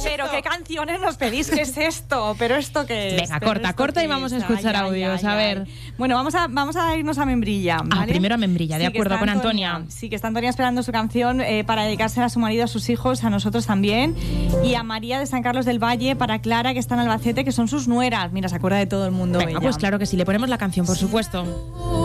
Pero qué canciones nos pedís, ¿qué es esto? ¿Pero esto qué es? Venga, corta y vamos a escuchar audios, a ver. Bueno, vamos a irnos a Membrilla, ¿vale? Primero a Membrilla, de acuerdo, con Antonia. Sí, que está Antonia esperando su canción para dedicarse a su marido, a sus hijos, a nosotros también. Y a María de San Carlos del Valle, para Clara, que está en Albacete, que son sus nueras. Mira, se acuerda de todo el mundo. Venga, ella. pues claro que sí, le ponemos la canción, por supuesto.